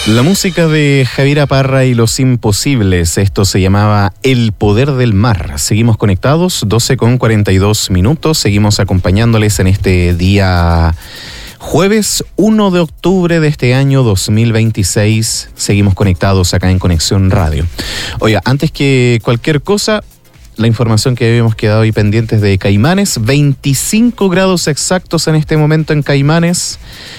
La música de Javiera Parra y Los Imposibles, esto se llamaba El Poder del Mar. Seguimos conectados, 12:42, seguimos acompañándoles en este día jueves 1 de octubre de este año 2026. Seguimos conectados acá en Conexión Radio. Oiga, antes que cualquier cosa, la información que habíamos quedado ahí pendientes de Caimanes, 25 grados exactos en este momento en Caimanes,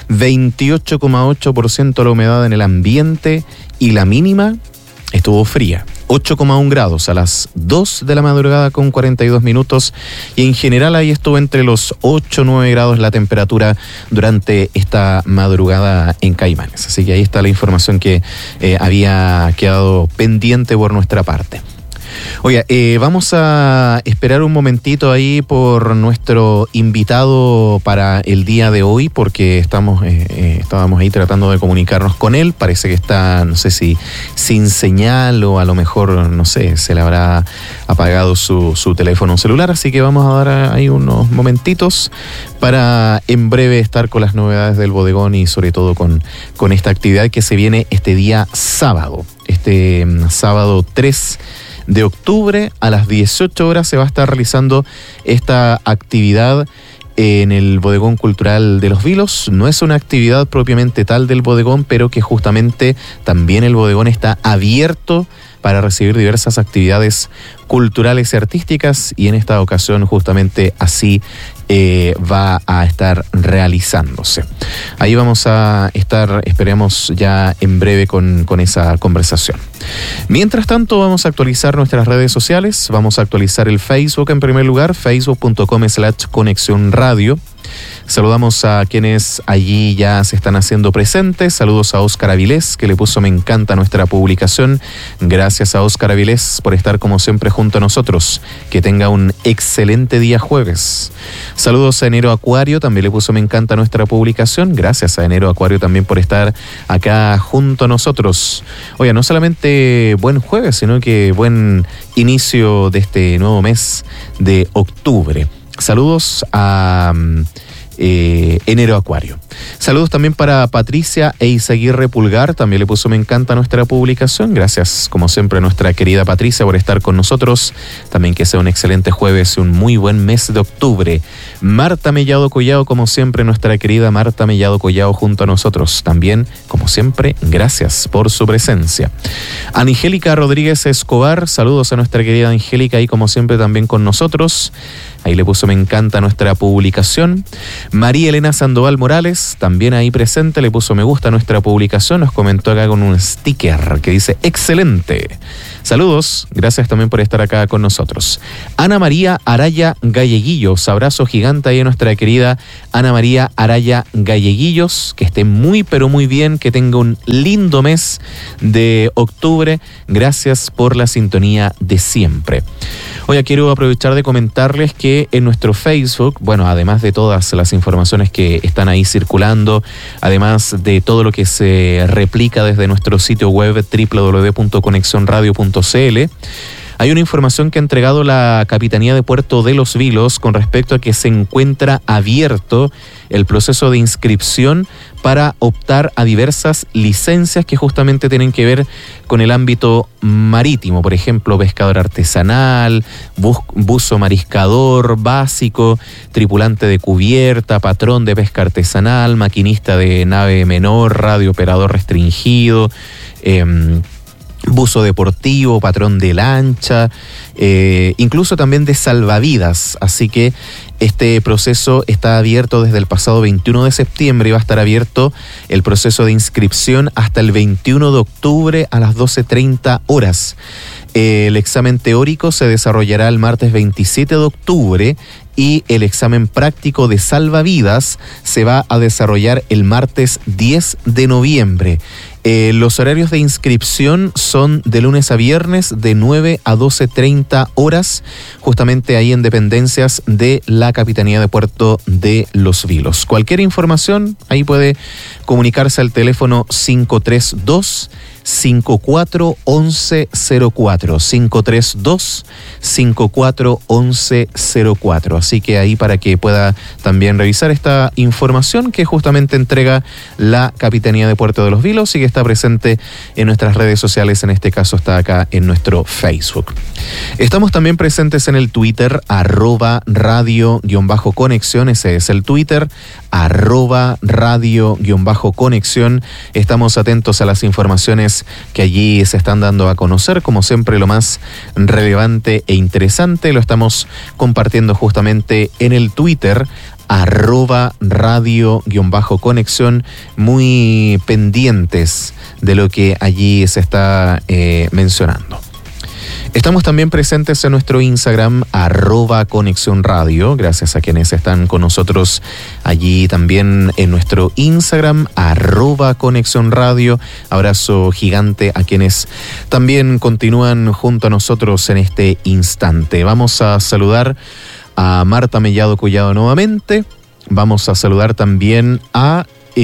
28,8% la humedad en el ambiente y la mínima estuvo fría, 8,1 grados a las 2 de la madrugada con 42 minutos y en general ahí estuvo entre los 8 o 9 grados la temperatura durante esta madrugada en Caimanes. Así que ahí está la información que había quedado pendiente por nuestra parte. Oiga, vamos a esperar un momentito ahí por nuestro invitado para el día de hoy, porque estábamos ahí tratando de comunicarnos con él. Parece que está, no sé si sin señal o a lo mejor, no sé, se le habrá apagado su teléfono celular, así que vamos a dar ahí unos momentitos para en breve estar con las novedades del bodegón y sobre todo con esta actividad que se viene este día sábado, sábado 3 de octubre a las 18 horas se va a estar realizando esta actividad en el Bodegón Cultural de Los Vilos. No es una actividad propiamente tal del bodegón, pero que justamente también el bodegón está abierto para recibir diversas actividades culturales y artísticas, y en esta ocasión justamente así va a estar realizándose. Ahí vamos a estar, esperemos ya en breve con esa conversación. Mientras tanto, vamos a actualizar nuestras redes sociales. Vamos a actualizar el Facebook en primer lugar, facebook.com/Conexión Radio. Saludamos a quienes allí ya se están haciendo presentes. Saludos a Óscar Avilés, que le puso me encanta a nuestra publicación. Gracias a Óscar Avilés por estar como siempre junto a nosotros. Que tenga un excelente día jueves. Saludos a Enero Acuario, también le puso me encanta a nuestra publicación. Gracias a Enero Acuario también por estar acá junto a nosotros. Oiga, no solamente buen jueves, sino que buen inicio de este nuevo mes de octubre. Saludos a Enero Acuario. Saludos también para Patricia Eizaguirre Pulgar, también le puso me encanta a nuestra publicación. Gracias como siempre a nuestra querida Patricia por estar con nosotros. También que sea un excelente jueves y un muy buen mes de octubre. Marta Mellado Collado, como siempre, nuestra querida Marta Mellado Collado junto a nosotros. También, como siempre, gracias por su presencia. Angélica Rodríguez Escobar, saludos a nuestra querida Angélica y como siempre también con nosotros. Ahí le puso me encanta a nuestra publicación. María Elena Sandoval Morales, también ahí presente, le puso me gusta a nuestra publicación. Nos comentó acá con un sticker que dice excelente. Saludos, gracias también por estar acá con nosotros. Ana María Araya Galleguillos, abrazo gigante ahí a nuestra querida Ana María Araya Galleguillos, que esté muy pero muy bien, que tenga un lindo mes de octubre. Gracias por la sintonía de siempre. Hoy quiero aprovechar de comentarles que en nuestro Facebook, bueno, además de todas las informaciones que están ahí circulando, además de todo lo que se replica desde nuestro sitio web www.conexionradio.cl, hay una información que ha entregado la Capitanía de Puerto de Los Vilos con respecto a que se encuentra abierto el proceso de inscripción para optar a diversas licencias que justamente tienen que ver con el ámbito marítimo, por ejemplo, pescador artesanal, buzo mariscador básico, tripulante de cubierta, patrón de pesca artesanal, maquinista de nave menor, radiooperador restringido, buzo deportivo, patrón de lancha, incluso también de salvavidas. Así que este proceso está abierto desde el pasado 21 de septiembre y va a estar abierto el proceso de inscripción hasta el 21 de octubre a las 12:30 horas. El examen teórico se desarrollará el martes 27 de octubre y el examen práctico de salvavidas se va a desarrollar el martes 10 de noviembre. Los horarios de inscripción son de lunes a viernes de 9 a 12:30 horas, justamente ahí en dependencias de la Capitanía de Puerto de Los Vilos. Cualquier información, ahí puede comunicarse al teléfono 532 541104, 532-541104. Así que ahí para que pueda también revisar esta información que justamente entrega la Capitanía de Puerto de los Vilos y que está presente en nuestras redes sociales, en este caso está acá en nuestro Facebook. Estamos también presentes en el Twitter, @radio_conexión, ese es el Twitter, @radio_conexión. Estamos atentos a las informaciones que allí se están dando a conocer, como siempre lo más relevante e interesante lo estamos compartiendo justamente en el Twitter, @radio_conexión, muy pendientes de lo que allí se está mencionando. Estamos también presentes en nuestro Instagram, @Conexión Radio. Gracias a quienes están con nosotros allí también en nuestro Instagram, @Conexión Radio. Abrazo gigante a quienes también continúan junto a nosotros en este instante. Vamos a saludar a Marta Mellado Collado nuevamente. Vamos a saludar también a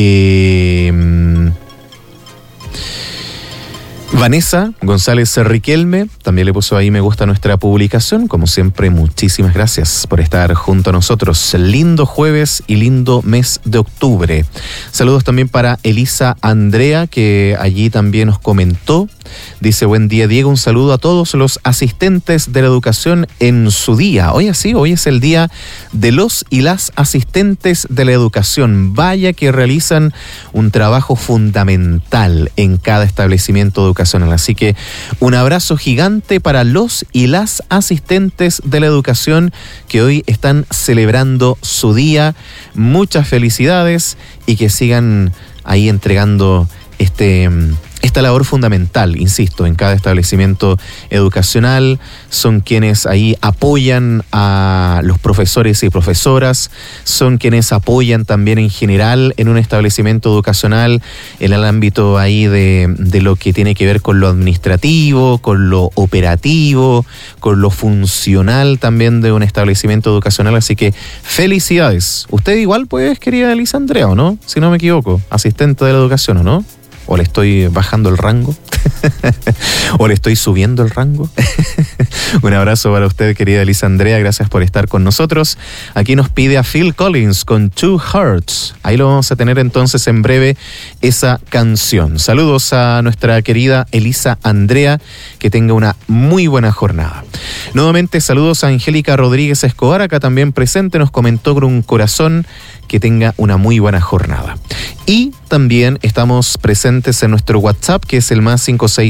Vanessa González Riquelme, también le puso ahí me gusta a nuestra publicación. Como siempre, muchísimas gracias por estar junto a nosotros. Lindo jueves y lindo mes de octubre. Saludos también para Elisa Andrea, que allí también nos comentó. Dice, buen día Diego, un saludo a todos los asistentes de la educación en su día. Hoy así, hoy es el día de los y las asistentes de la educación. Vaya que realizan un trabajo fundamental en cada establecimiento educacional. Así que un abrazo gigante para los y las asistentes de la educación que hoy están celebrando su día. Muchas felicidades y que sigan ahí entregando esta labor fundamental, insisto, en cada establecimiento educacional. Son quienes ahí apoyan a los profesores y profesoras, son quienes apoyan también en general en un establecimiento educacional en el ámbito ahí de lo que tiene que ver con lo administrativo, con lo operativo, con lo funcional también de un establecimiento educacional. Así que felicidades. Usted igual pues, querida Elisa Andrea, ¿o no? Si no me equivoco, asistente de la educación, ¿o no? ¿O le estoy bajando el rango? ¿O le estoy subiendo el rango? Un abrazo para usted, querida Elisa Andrea. Gracias por estar con nosotros. Aquí nos pide a Phil Collins con Two Hearts. Ahí lo vamos a tener entonces en breve, esa canción. Saludos a nuestra querida Elisa Andrea. Que tenga una muy buena jornada. Nuevamente saludos a Angélica Rodríguez Escobar, acá también presente. Nos comentó con un corazón. Que tenga una muy buena jornada. Y también estamos presentes en nuestro WhatsApp, que es el más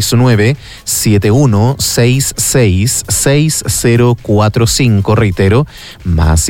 569-7166-6045. Reitero, más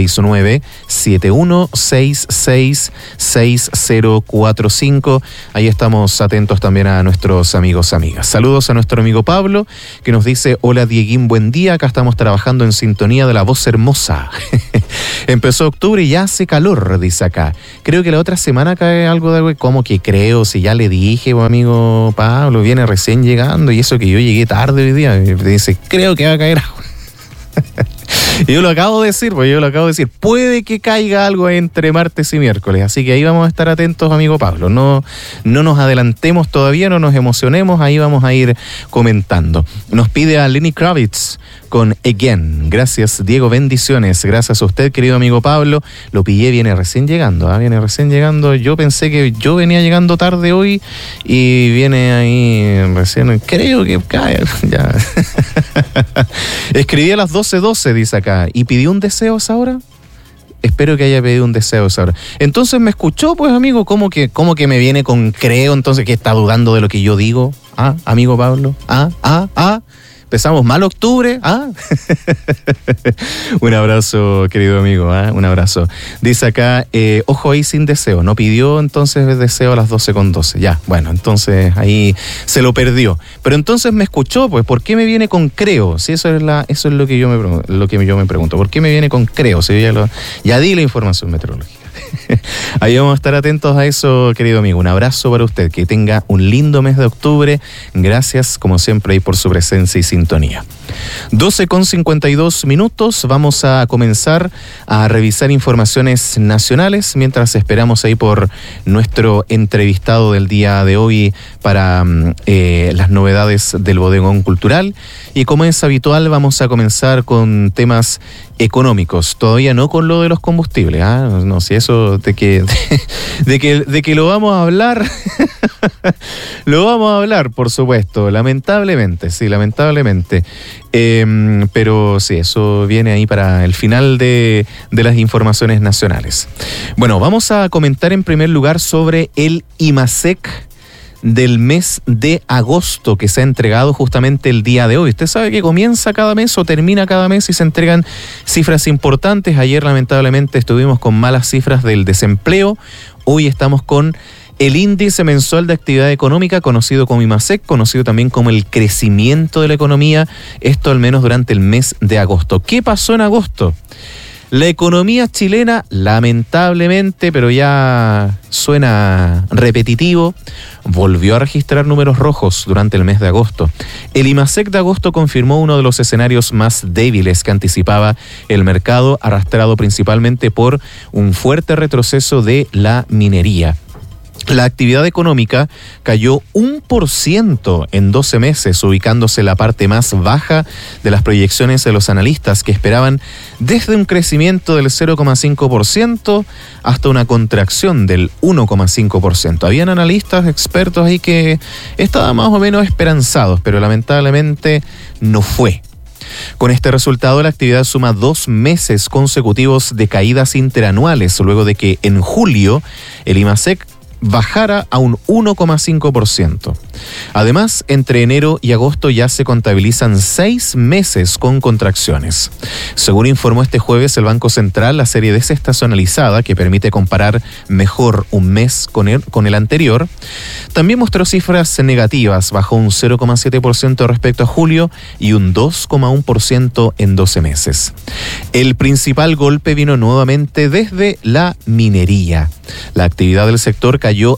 569-7166-6045. Ahí estamos atentos también a nuestros amigos, amigas. Saludos a nuestro amigo Pablo, que nos dice, hola Dieguín, buen día. Acá estamos trabajando en sintonía de la voz hermosa. Empezó octubre y ya hace calor, dice acá. Creo que la otra semana cae algo de algo. ¿Cómo que creo? Si ya le dije, amigo Pablo, viene recién llegando y eso que yo llegué tarde hoy día. Y dice, creo que va a caer agua. Y yo lo acabo de decir, puede que caiga algo entre martes y miércoles, así que ahí vamos a estar atentos, amigo Pablo, no nos adelantemos todavía, no nos emocionemos, ahí vamos a ir comentando. Nos pide a Lenny Kravitz con Again. Gracias, Diego, bendiciones, gracias a usted, querido amigo Pablo, lo pillé, viene recién llegando, yo pensé que yo venía llegando tarde hoy y viene ahí recién, creo que cae, ya. Escribí a las 12:12, dice acá, y pidió un deseo a esa hora. Espero que haya pedido un deseo a esa hora. Entonces me escuchó, pues, amigo, ¿cómo que me viene con creo? Entonces, ¿que está dudando de lo que yo digo? Amigo Pablo. Empezamos mal octubre. Un abrazo, querido amigo. Un abrazo. Dice acá, ojo ahí sin deseo. No pidió entonces deseo a las 12:12. Ya, bueno, entonces ahí se lo perdió. Pero entonces me escuchó, pues, ¿por qué me viene con creo? Sí, eso es lo que yo me pregunto. ¿Por qué me viene con creo? Si yo ya di la información meteorológica. Ahí vamos a estar atentos a eso, querido amigo. Un abrazo para usted, que tenga un lindo mes de octubre. Gracias, como siempre, ahí por su presencia y sintonía. 12:52. Vamos a comenzar a revisar informaciones nacionales mientras esperamos ahí por nuestro entrevistado del día de hoy para las novedades del Bodegón Cultural. Y como es habitual, vamos a comenzar con temas económicos, todavía no con lo de los combustibles, no, si eso de que lo vamos a hablar, lo vamos a hablar, por supuesto, lamentablemente, pero sí, eso viene ahí para el final de las informaciones nacionales. Bueno, vamos a comentar en primer lugar sobre el IMASEC del mes de agosto, que se ha entregado justamente el día de hoy. Usted sabe que comienza cada mes o termina cada mes y se entregan cifras importantes. Ayer lamentablemente estuvimos con malas cifras del desempleo. Hoy estamos con el índice mensual de actividad económica, conocido como IMASEC, conocido también como el crecimiento de la economía, esto al menos durante el mes de agosto. ¿Qué pasó en agosto? La economía chilena, lamentablemente, pero ya suena repetitivo, volvió a registrar números rojos durante el mes de agosto. El IMASEC de agosto confirmó uno de los escenarios más débiles que anticipaba el mercado, arrastrado principalmente por un fuerte retroceso de la minería. La actividad económica cayó 1% en 12 meses, ubicándose en la parte más baja de las proyecciones de los analistas, que esperaban desde un crecimiento del 0,5% hasta una contracción del 1,5%. Habían analistas expertos ahí que estaban más o menos esperanzados, pero lamentablemente no fue. Con este resultado, la actividad suma 2 meses consecutivos de caídas interanuales, luego de que en julio el IMASEC bajara a un 1,5%. Además, entre enero y agosto ya se contabilizan 6 meses con contracciones. Según informó este jueves el Banco Central, la serie desestacionalizada, que permite comparar mejor un mes con el anterior, también mostró cifras negativas, bajó un 0,7% respecto a julio y un 2,1% en 12 meses. El principal golpe vino nuevamente desde la minería. La actividad del sector cayó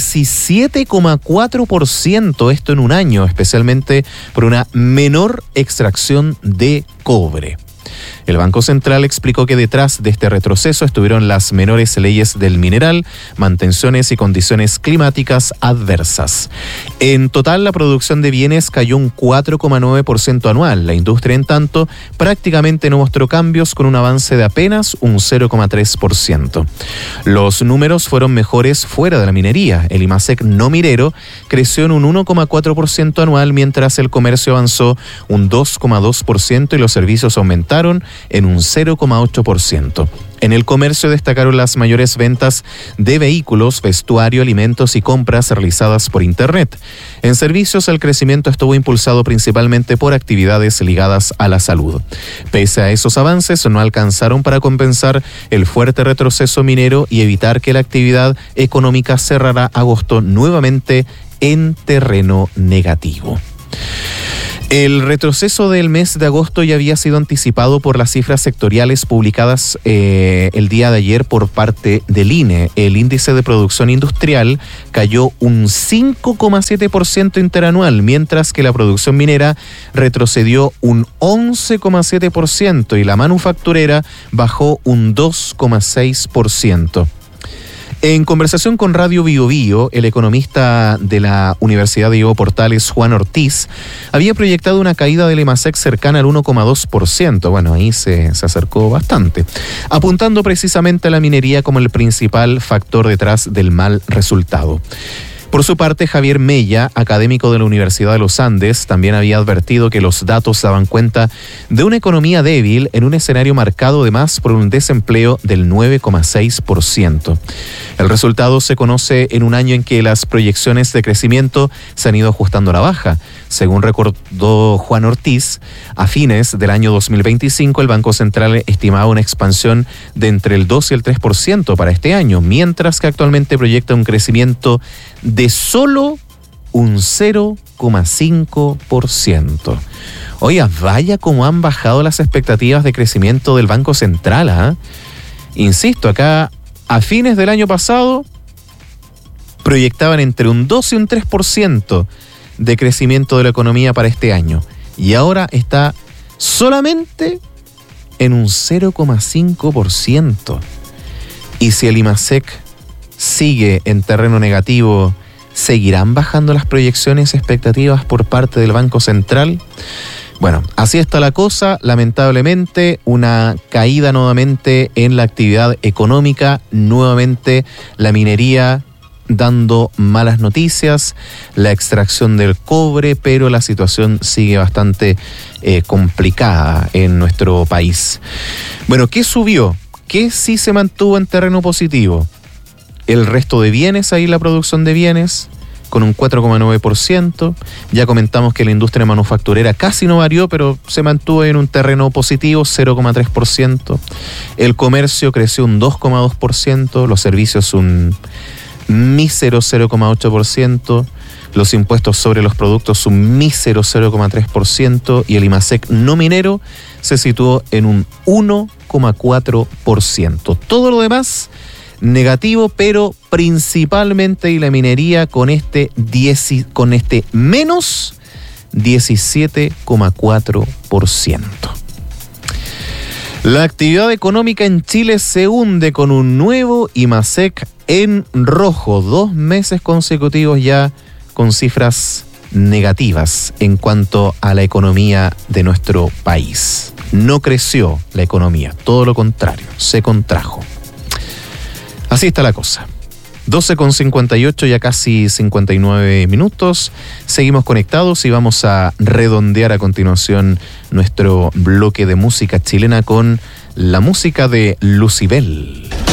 17,4%, esto en un año, especialmente por una menor extracción de cobre. El Banco Central explicó que detrás de este retroceso estuvieron las menores leyes del mineral, mantenciones y condiciones climáticas adversas. En total, la producción de bienes cayó un 4,9% anual. La industria, en tanto, prácticamente no mostró cambios, con un avance de apenas un 0,3%. Los números fueron mejores fuera de la minería. El IMASEC no minero creció en un 1,4% anual, mientras el comercio avanzó un 2,2% y los servicios aumentaron en un 0,8%. En el comercio destacaron las mayores ventas de vehículos, vestuario, alimentos y compras realizadas por Internet. En servicios, el crecimiento estuvo impulsado principalmente por actividades ligadas a la salud. Pese a esos avances, no alcanzaron para compensar el fuerte retroceso minero y evitar que la actividad económica cerrara agosto nuevamente en terreno negativo. El retroceso del mes de agosto ya había sido anticipado por las cifras sectoriales publicadas el día de ayer por parte del INE. El índice de producción industrial cayó un 5,7% interanual, mientras que la producción minera retrocedió un 11,7% y la manufacturera bajó un 2,6%. En conversación con Radio Bio Bio, el economista de la Universidad de Diego Portales, Juan Ortiz, había proyectado una caída del IMASEC cercana al 1,2%. Bueno, ahí se acercó bastante, apuntando precisamente a la minería como el principal factor detrás del mal resultado. Por su parte, Javier Mella, académico de la Universidad de los Andes, también había advertido que los datos daban cuenta de una economía débil en un escenario marcado además por un desempleo del 9,6%. El resultado se conoce en un año en que las proyecciones de crecimiento se han ido ajustando a la baja. Según recordó Juan Ortiz, a fines del año 2025 el Banco Central estimaba una expansión de entre el 2 y el 3% para este año, mientras que actualmente proyecta un crecimiento de solo un 0,5%. Oiga, vaya cómo han bajado las expectativas de crecimiento del Banco Central, ¿eh? Insisto, acá A fines del año pasado proyectaban entre un 2 y un 3% de crecimiento de la economía para este año. Y ahora está solamente en un 0,5%. Y si el IMASEC sigue en terreno negativo, ¿seguirán bajando las proyecciones y expectativas por parte del Banco Central? Bueno, así está la cosa. Lamentablemente, una caída nuevamente en la actividad económica, nuevamente la minería dando malas noticias, la extracción del cobre, pero la situación sigue bastante complicada en nuestro país. Bueno, ¿qué subió? ¿Qué sí se mantuvo en terreno positivo? El resto de bienes, ahí la producción de bienes, con un 4,9%. Ya comentamos que la industria manufacturera casi no varió, pero se mantuvo en un terreno positivo, 0,3%. El comercio creció un 2,2%, los servicios un mísero 0,8%, los impuestos sobre los productos un mísero 0,3% y el IMASEC no minero se situó en un 1,4%. Todo lo demás negativo, pero principalmente y la minería con este menos 17,4%. La actividad económica en Chile se hunde con un nuevo IMASEC en rojo, 2 meses consecutivos ya con cifras negativas en cuanto a la economía de nuestro país. No creció la economía, todo lo contrario, se contrajo. Así está la cosa. 12,58, ya casi 59 minutos. Seguimos conectados y vamos a redondear a continuación nuestro bloque de música chilena con la música de Lucibel.